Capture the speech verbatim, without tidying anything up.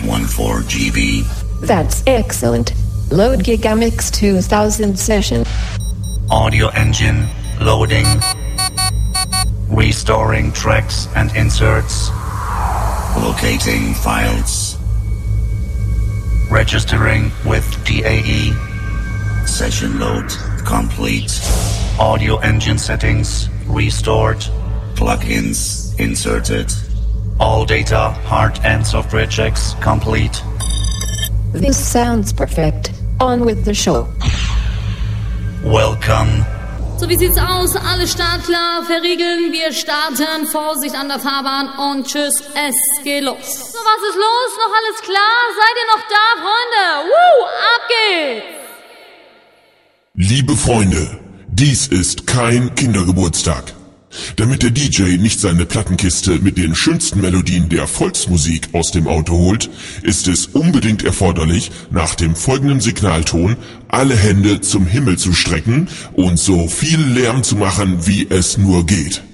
fourteen gigabytes. That's excellent. Load Gigamix two thousand session. Audio engine loading. Restoring tracks and inserts. Locating files. Registering with D A E. Session load complete. Audio engine settings restored. Plugins inserted. All data, hard and software checks complete. This sounds perfect. On with the show. Welcome. So, wie sieht's aus? Alle startklar, verriegeln. Wir starten. Vorsicht an der Fahrbahn und tschüss, es geht los. So, was ist los? Noch alles klar? Seid ihr noch da, Freunde? Woo, ab geht's! Liebe Freunde, dies ist kein Kindergeburtstag. Damit der D J nicht seine Plattenkiste mit den schönsten Melodien der Volksmusik aus dem Auto holt, ist es unbedingt erforderlich, nach dem folgenden Signalton alle Hände zum Himmel zu strecken und so viel Lärm zu machen, wie es nur geht.